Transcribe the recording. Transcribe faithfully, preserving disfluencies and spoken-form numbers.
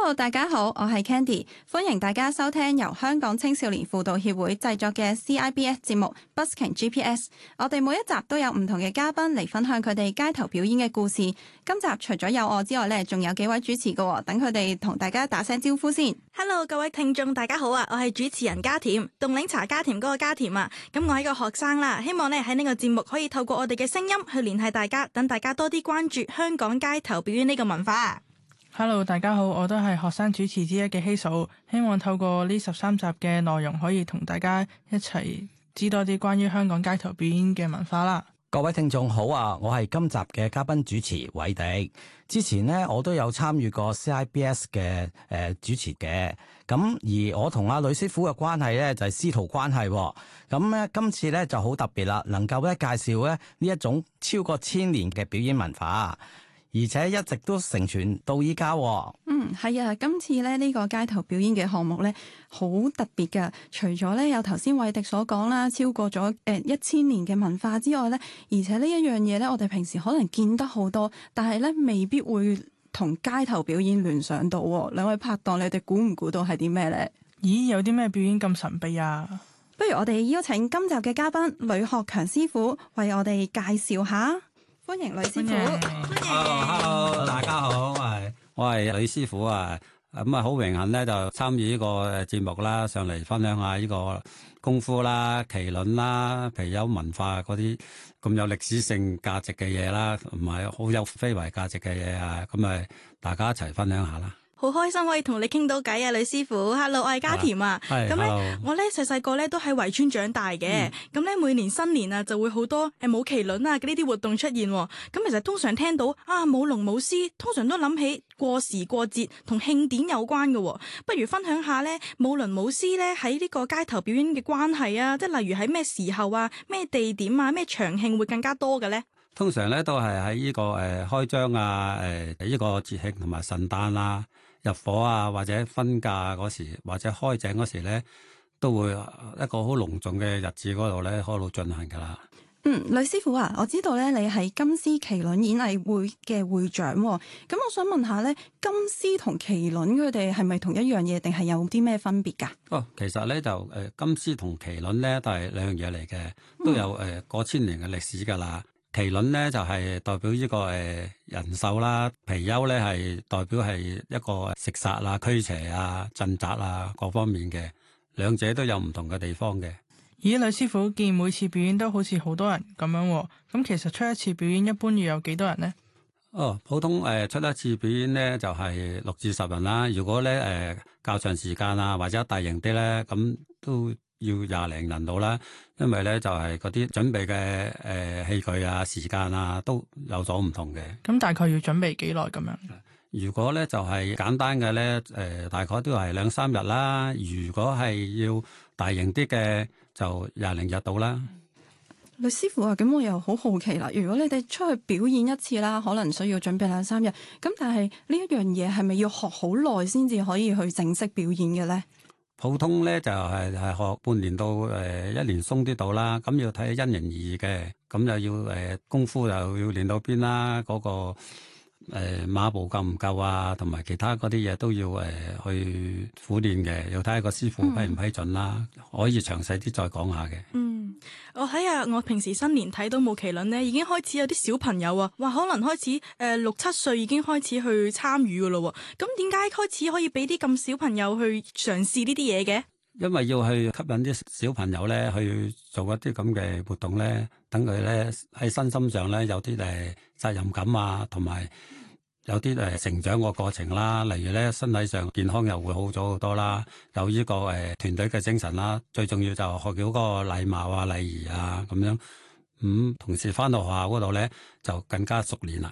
Hello， 大家好，我係 Candy， 歡迎大家收聽由香港青少年輔導協會製作嘅 C I B S 節目 Busking G P S。我哋每一集都有唔同嘅嘉賓嚟分享佢哋街頭表演嘅故事。今集除咗有我之外呢，仲有幾位主持嘅，等佢哋同大家打聲招呼先。 Hello， 各位聽眾大家好啊，我係主持人家甜，凍檸茶家甜嗰個家甜啊。咁我係個學生啦，希望呢喺呢個節目可以透過我哋嘅聲音去聯繫大家，等大家多啲關注香港街頭表演呢個文化。 Hello， 大家好，我都係學生主持之一嘅希嫂，希望透過呢十三集嘅內容，可以同大家一齊知多啲關於香港街頭表演嘅文化啦。 各位聽眾好啊，我係今集嘅嘉賓主持偉迪。之前呢，我都有參與過 C I B S 嘅誒、呃、主持嘅，咁而我同阿呂師傅嘅關係咧就係、是、師徒關係、哦。咁咧今次咧就好特別啦，能夠咧介紹咧呢一種超過千年嘅表演文化。而且一直都承傳到依家。 嗯，係啊，今次咧呢個街頭表演嘅項目咧好特別噶。除咗咧有頭先偉迪所講啦，超過咗誒一千年嘅文化之外咧，而且呢一樣嘢咧，我哋平時可能見得好多，但係咧未必會同街頭表演聯想到。兩位拍檔，你哋估唔估到係啲咩咧？ 咦，有啲咩表演咁神秘啊？ 不如我哋邀請今集嘅嘉賓呂學強師傅為我哋介紹下。歡迎呂師傅。 Hello，Hello， 大家好，我係我係呂師傅啊。咁啊，好榮幸咧，就參與呢個誒節目啦，上嚟分享下呢個功夫啦、麒麟啦、貔貅文化嗰啲咁有歷史性價值嘅嘢啦，同埋好有非遺價值嘅嘢啊。咁啊，大家一齊分享下啦。 好開心可以同你傾到偈啊，呂師傅。Hello， 我係家甜啊。咁咧，我咧細細個咧都喺圍村長大嘅。咁咧、嗯、每年新年啊，就會好多誒舞麒麟啊呢啲活動出現。咁其實通常聽到啊舞龍舞獅，通常都諗起過時過節同慶典有關嘅。不如分享下咧舞龍舞獅咧喺呢個街頭表演嘅關係啊，即係例如喺咩時候啊、咩地點啊、咩場慶會更加多嘅咧？ 通常咧都係喺呢個誒、呃、開張啊、誒、呃、呢、這個節慶同埋聖誕啊、入伙啊或者婚嫁嗰時或者開井嗰時咧，都會一個好隆重嘅日子嗰度咧開到進行噶啦。 嗯，呂師傅啊，我知道咧你係金獅麒麟演藝會嘅會長，咁我想問下咧，金獅同麒麟佢哋係咪同一樣嘢，定係有啲咩分別噶？ 哦，其實咧就誒、呃、金獅同麒麟咧都係兩樣嘢嚟嘅，都有誒、呃、過千年嘅歷史噶啦。麒麟咧就係、是、代表呢、這個誒、呃、人獸啦，貔貅咧係代表係一個食殺啊、驅邪啊、鎮宅啊各方面嘅，兩者都有唔同嘅地方嘅。 咦，呂師傅見每次表演都好似好多人咁樣，咁其實出一次表演一般要有幾多人呢？ 哦，普通誒、呃、出一次表演咧就係、是、六至十人啦。如果咧誒、呃、較長時間啊或者大型啲咧，咁都要廿零人到啦，因為咧就係嗰啲準備嘅誒器具啊、時間啊都有所唔同嘅。 咁大概要準備幾耐咁樣？ 如果咧就係簡單嘅咧，誒、呃、大概都係兩三日啦。如果係要大型啲嘅，就廿零日到啦。 呂師傅啊，咁我又好好奇啦。如果你哋出去表演一次啦，可能需要準備兩三日，咁但係呢一樣嘢係咪要學好耐先至可以去正式表演嘅咧？ 普通咧就係、是、係學半年到誒、呃、一年鬆啲到啦，咁要睇因人而異嘅，咁又要誒、呃、功夫又要練到邊啦，嗰、那個誒、呃、馬步夠唔夠啊，同埋其他嗰啲嘢都要誒、呃、去苦練嘅，要睇下個師傅批唔批准啦，嗯、可以詳細啲再講下嘅。 嗯，我睇下我平時新年睇到舞麒麟咧，已經開始有啲小朋友啊，話可能開始誒、呃、六七歲已經開始去參與噶咯。咁點解開始可以俾啲咁小朋友去嘗試呢啲嘢嘅？ 因為要去吸引啲小朋友咧去做一啲咁嘅活動咧，等佢咧喺身心上咧有啲誒責任感啊，同埋有啲誒成長個過程啦。例如咧身體上健康又會好咗好多啦，有呢個誒團隊嘅精神啦。最重要就學到嗰個禮貌啊、禮儀啊咁樣。咁、嗯、同時翻到學校嗰度咧就更加熟練啦。